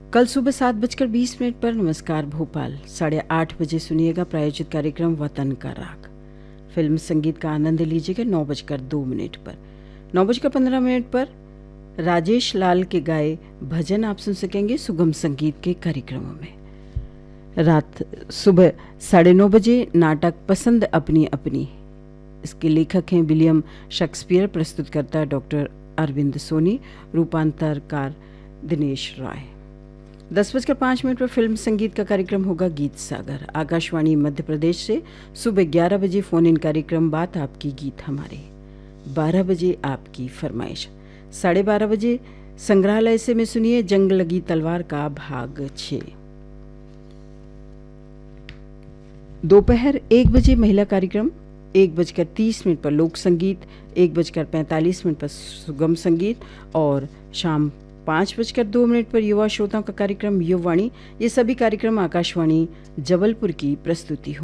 कल सुबह 7:20 पर नमस्कार भोपाल 8:30 सुनिएगा प्रायोजित कार्यक्रम वतन का राग। फिल्म संगीत का आनंद लीजिएगा 9:02 पर। 9:15 पर राजेश लाल के गाए भजन आप सुन सकेंगे सुगम संगीत के कार्यक्रमों में। रात सुबह 9:30 नाटक पसंद अपनी अपनी, इसके लेखक हैं William Shakespeare, प्रस्तुतकर्ता doctor Arvind Soni, रूपांतरकार Dinesh Rai. 10:05 पर फिल्म संगीत का कार्यक्रम होगा गीत सागर। आकाशवाणी मध्य प्रदेश से सुबह 11 बजे फोन इन कार्यक्रम बात आपकी गीत हमारे। 12 बजे आपकी फरमाइश। 12:30 बजे संग्रहालय से में सुनिए जंग लगी तलवार का भाग 6। दोपहर 1 बजे महिला कार्यक्रम, 1:30 पर लोक संगीत, 1:45 पर सुगम संगीत और शाम 5:02 पर युवा श्रोताओं का कार्यक्रम युववाणी। ये सभी कार्यक्रम आकाशवाणी जबलपुर की प्रस्तुति हो।